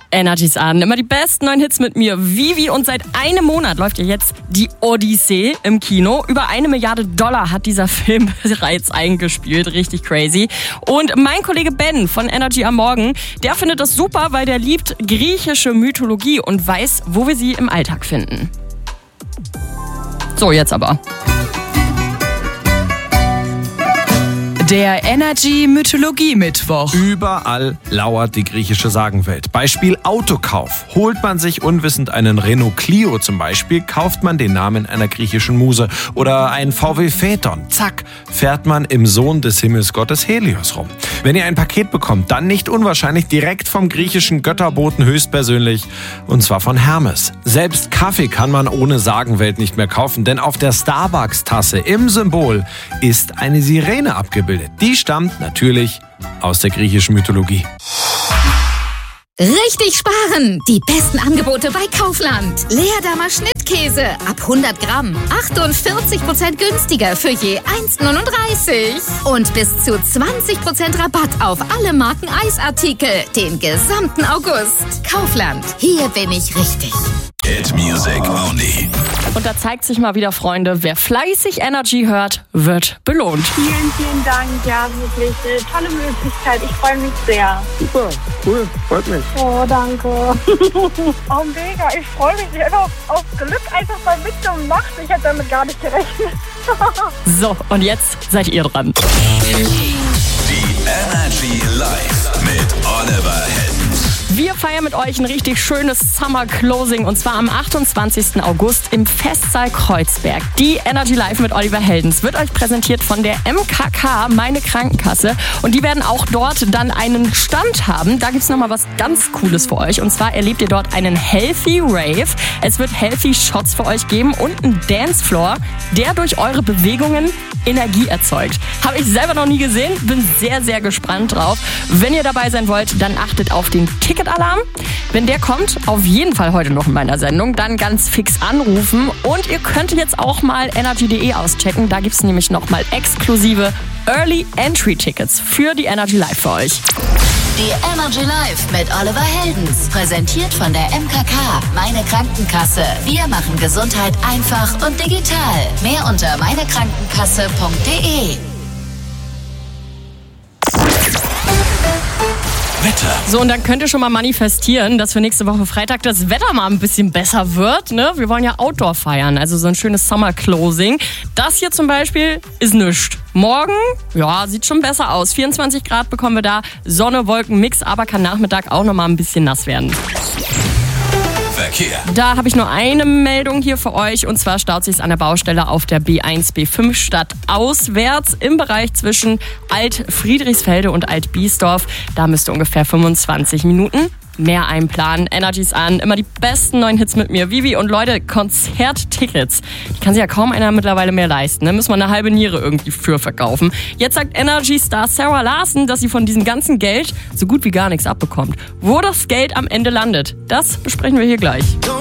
Energy's an. Immer die besten neuen Hits mit mir, Vivi. Und seit einem Monat läuft ja jetzt die Odyssee im Kino. Über $1 Milliarde hat dieser Film bereits eingespielt. Richtig crazy. Und mein Kollege Ben von Energy am Morgen, der findet das super, weil der liebt griechische Mythologie und weiß, wo wir sie im Alltag finden. So, jetzt aber. Der Energy Mythologie Mittwoch. Überall lauert die griechische Sagenwelt. Beispiel Autokauf. Holt man sich unwissend einen Renault Clio zum Beispiel, kauft man den Namen einer griechischen Muse. Oder einen VW Phaeton. Zack, fährt man im Sohn des Himmelsgottes Helios rum. Wenn ihr ein Paket bekommt, dann nicht unwahrscheinlich direkt vom griechischen Götterboten höchstpersönlich. Und zwar von Hermes. Selbst Kaffee kann man ohne Sagenwelt nicht mehr kaufen, denn auf der Starbucks-Tasse im Symbol ist eine Sirene abgebildet. Die stammt natürlich aus der griechischen Mythologie. Richtig sparen! Die besten Angebote bei Kaufland. Leerdammer Schnittkäse ab 100 Gramm. 48% günstiger für je 1,39. Und bis zu 20% Rabatt auf alle Marken Eisartikel. Den gesamten August. Kaufland. Hier bin ich richtig. Hit Music Only. Und da zeigt sich mal wieder, Freunde, wer fleißig Energy hört, wird belohnt. Vielen Dank. Ja, wirklich tolle Möglichkeit. Ich freue mich sehr. Super, cool, freut mich. Oh, danke. Oh, mega. Ich freue mich einfach auf Glück einfach mal mitgemacht. Ich hätte damit gar nicht gerechnet. So, und jetzt seid ihr dran. Die Energy Live mit Oliver Heldens. Wir feiern mit euch ein richtig schönes Summer Closing und zwar am 28. August im Festsaal Kreuzberg. Die Energy Live mit Oliver Heldens wird euch präsentiert von der MKK, meine Krankenkasse. Und die werden auch dort dann einen Stand haben. Da gibt's nochmal was ganz Cooles für euch. Und zwar erlebt ihr dort einen Healthy Rave. Es wird Healthy Shots für euch geben und einen Dancefloor, der durch eure Bewegungen Energie erzeugt. Habe ich selber noch nie gesehen, bin sehr, sehr gespannt drauf. Wenn ihr dabei sein wollt, dann achtet auf den Ticketalarm. Wenn der kommt, auf jeden Fall heute noch in meiner Sendung, dann ganz fix anrufen. Und ihr könnt jetzt auch mal energy.de auschecken. Da gibt es nämlich nochmal exklusive Early Entry Tickets für die Energy Live für euch. Die Energy Live mit Oliver Heldens. Präsentiert von der MKK, meine Krankenkasse. Wir machen Gesundheit einfach und digital. Mehr unter meinekrankenkasse.de. Wetter. So, und dann könnt ihr schon mal manifestieren, dass für nächste Woche Freitag das Wetter mal ein bisschen besser wird. Ne? Wir wollen ja Outdoor feiern, also so ein schönes Summer Closing. Das hier zum Beispiel ist nichts. Morgen, ja, sieht schon besser aus. 24 Grad bekommen wir da, Sonne, Wolken, Mix, aber kann Nachmittag auch noch mal ein bisschen nass werden. Verkehr. Da habe ich nur eine Meldung hier für euch und zwar staut sich es an der Baustelle auf der B1, B5 stadtauswärts im Bereich zwischen Alt-Friedrichsfelde und Alt-Biesdorf. Da müsst ihr ungefähr 25 Minuten mehr einplanen. Energy's an, immer die besten neuen Hits mit mir. Vivi und Leute, Konzerttickets. Die kann sich ja kaum einer mittlerweile mehr leisten. Da müssen wir eine halbe Niere irgendwie für verkaufen. Jetzt sagt Energy-Star Sarah Larsen, dass sie von diesem ganzen Geld so gut wie gar nichts abbekommt. Wo das Geld am Ende landet, das besprechen wir hier gleich.